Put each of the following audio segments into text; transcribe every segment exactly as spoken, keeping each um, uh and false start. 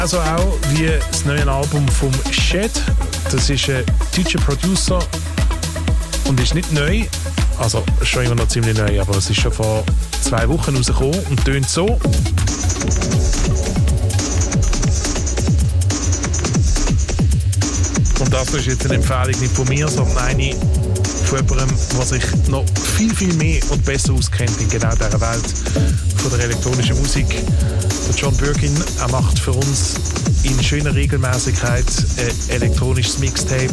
Also auch wie das neue Album vom Shed. Das ist ein deutscher Producer und ist nicht neu. Also schon immer noch ziemlich neu, aber es ist schon vor zwei Wochen rausgekommen und tönt so. Und das ist jetzt eine Empfehlung nicht von mir, sondern eine von jemandem, der sich noch viel, viel mehr und besser auskennt in genau dieser Welt von der elektronischen Musik. Der John Birkin, er macht für uns in schöner Regelmäßigkeit ein elektronisches Mixtape,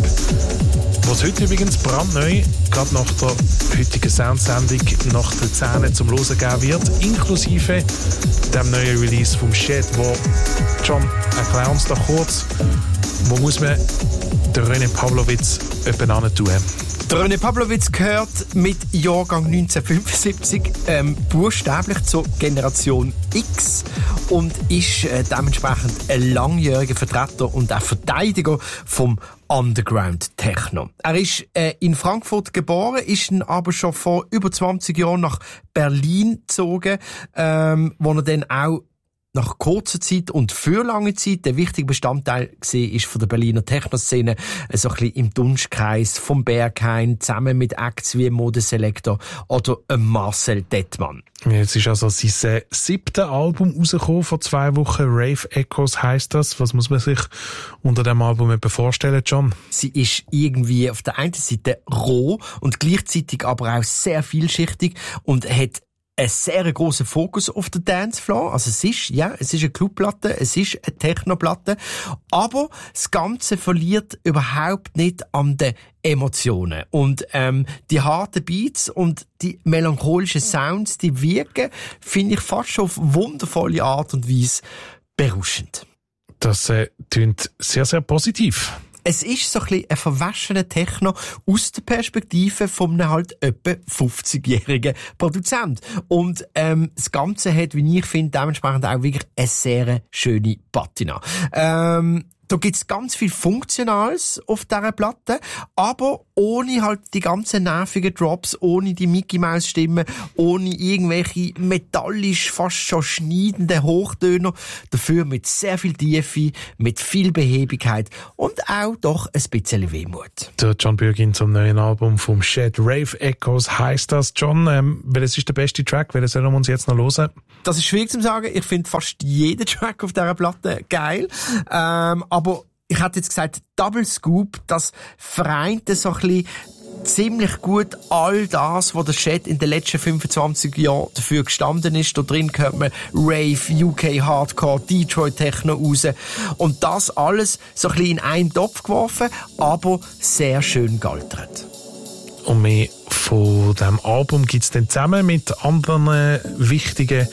was heute übrigens brandneu, gerade nach der heutigen Soundsendung, nach den Zähnen zum Hören gegeben wird, inklusive dem neuen Release vom Shed, wo John, erklär uns doch kurz, wo muss man den René Pavlovitz jemanden tun? Der René Pavlovitz gehört mit Jahrgang neunzehnhundertfünfundsiebzig ähm, buchstäblich zur Generation X und ist äh, dementsprechend ein langjähriger Vertreter und auch Verteidiger vom Underground Techno. Er ist äh, in Frankfurt geboren, ist dann aber schon vor über zwanzig Jahren nach Berlin gezogen, ähm, wo er dann auch nach kurzer Zeit und für lange Zeit der wichtige Bestandteil gesehen ist von der Berliner Techno-Szene, so ein bisschen im Dunstkreis vom Berghain, zusammen mit Acts wie Modeselektor oder Marcel Dettmann. Jetzt ist also sein siebtes Album rausgekommen vor zwei Wochen. Rave Echoes heisst das. Was muss man sich unter dem Album etwa vorstellen, John? Sie ist irgendwie auf der einen Seite roh und gleichzeitig aber auch sehr vielschichtig und hat ein sehr grosser Fokus auf den Dancefloor. Also es ist, ja, es ist eine Clubplatte, es ist eine Technoplatte, aber das Ganze verliert überhaupt nicht an den Emotionen. Und ähm, die harten Beats und die melancholischen Sounds, die wirken, finde ich fast schon auf wundervolle Art und Weise berauschend. Das äh, klingt sehr, sehr positiv. Es ist so ein bisschen ein verwaschener Techno aus der Perspektive von einem halt etwa fünfzigjährigen Produzent. Und ähm, das Ganze hat, wie ich finde, dementsprechend auch wirklich eine sehr schöne Patina. Ähm, Da gibt's ganz viel Funktionales auf dieser Platte, aber ohne halt die ganzen nervigen Drops, ohne die Mickey-Maus-Stimmen, ohne irgendwelche metallisch fast schon schneidenden Hochtöner. Dafür mit sehr viel Tiefe, mit viel Behebigkeit und auch doch ein bisschen Wehmut. Der John Birkin zum neuen Album vom Shed, Rave Echoes heisst das. John, ähm, welches ist der beste Track? Welches sollen wir uns jetzt noch hören? Das ist schwierig zu sagen. Ich finde fast jeden Track auf dieser Platte geil. Ähm, aber ich hätte jetzt gesagt, Double Scoop, das vereint so ein bisschen ziemlich gut all das, was der Shed in den letzten fünfundzwanzig Jahren dafür gestanden ist. Da drin hört man Rave, U K Hardcore, Detroit Techno raus. Und das alles so ein bisschen in einen Topf geworfen, aber sehr schön gealtert. Und mehr von diesem Album gibt es dann zusammen mit anderen wichtigen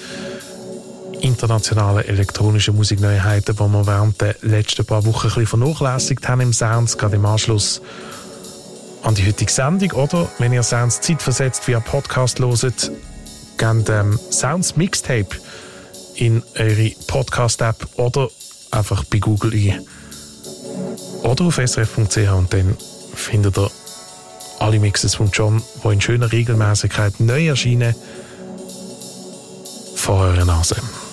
internationalen elektronischen Musikneuheiten, die wir während der letzten paar Wochen ein bisschen vernachlässigt haben im Sounds, gerade im Anschluss an die heutige Sendung. Oder wenn ihr Sounds zeitversetzt via Podcast hört, gebt ähm, Sounds Mixtape in eure Podcast-App oder einfach bei Google ein. Oder auf s r f punkt c h und dann findet ihr alle Mixes von John, die in schöner Regelmäßigkeit neu erscheinen, vor eurer Nase.